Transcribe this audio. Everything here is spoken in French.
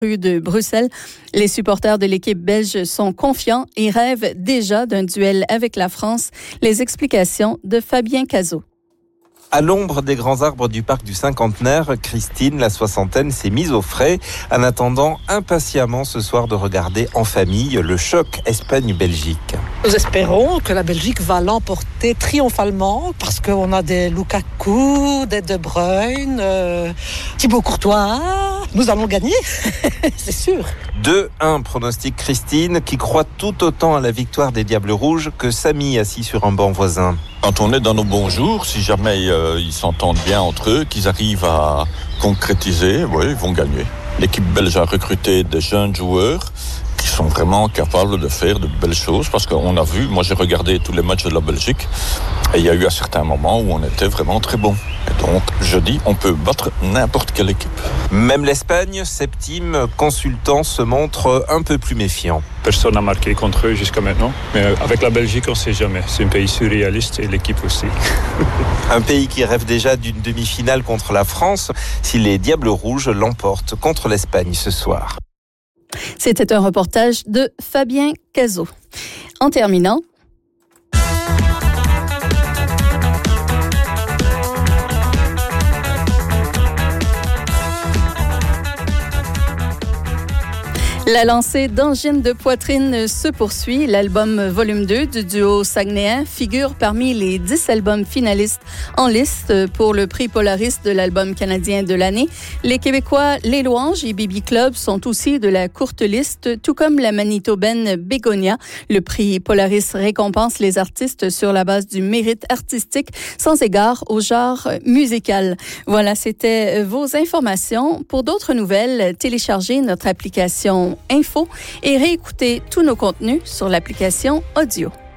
rue de Bruxelles. Les supporters de l'équipe belge sont confiants et rêvent déjà d'un duel avec la France. Les explications de Fabien Cazot. À l'ombre des grands arbres du parc du Cinquantenaire, Christine, la soixantaine, s'est mise au frais en attendant impatiemment ce soir de regarder en famille le choc Espagne-Belgique. Nous espérons que la Belgique va l'emporter triomphalement parce qu'on a des Lukaku, des De Bruyne, Thibaut Courtois. Nous allons gagner, c'est sûr. 2-1 pronostic Christine qui croit tout autant à la victoire des Diables Rouges que Samy assis sur un banc voisin. Quand on est dans nos bons jours, si jamais ils s'entendent bien entre eux, qu'ils arrivent à concrétiser, oui, ils vont gagner. L'équipe belge a recruté des jeunes joueurs qui sont vraiment capables de faire de belles choses parce qu'on a vu, moi j'ai regardé tous les matchs de la Belgique et il y a eu à certains moments où on était vraiment très bon. Et donc je dis, on peut battre n'importe quelle équipe. Même l'Espagne, septime, consultant, se montre un peu plus méfiant. Personne n'a marqué contre eux jusqu'à maintenant, mais avec la Belgique on ne sait jamais. C'est un pays surréaliste et l'équipe aussi. Un pays qui rêve déjà d'une demi-finale contre la France si les Diables Rouges l'emportent contre l'Espagne ce soir. C'était un reportage de Fabien Cazot. En terminant, la lancée d'Angine de poitrine se poursuit. L'album volume 2 du duo saguenéen figure parmi les 10 albums finalistes en liste pour le prix Polaris de l'album canadien de l'année. Les Québécois Les Louanges et Bibi Club sont aussi de la courte liste, tout comme la Manitobaine Bégonia. Le prix Polaris récompense les artistes sur la base du mérite artistique, sans égard au genre musical. Voilà, c'était vos informations. Pour d'autres nouvelles, téléchargez notre application Info et réécoutez tous nos contenus sur l'application Audio.